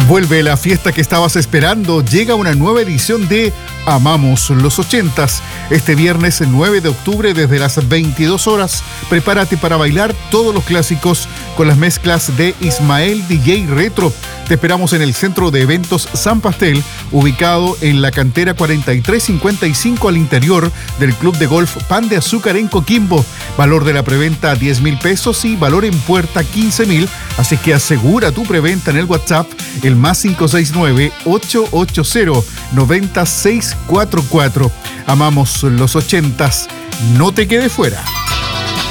Vuelve la fiesta que estabas esperando. Llega una nueva edición de Amamos los 80s. Este viernes 9 de octubre desde las 22 horas. Prepárate para bailar todos los clásicos con las mezclas de Ismael DJ Retro. Te esperamos en el Centro de Eventos San Pastel, ubicado en la cantera 4355 al interior del Club de Golf Pan de Azúcar en Coquimbo. Valor de la preventa 10,000 pesos y valor en puerta 15,000. Así que asegura tu preventa en el WhatsApp, el más 569-880-9644. Amamos los 80s. No te quedes fuera.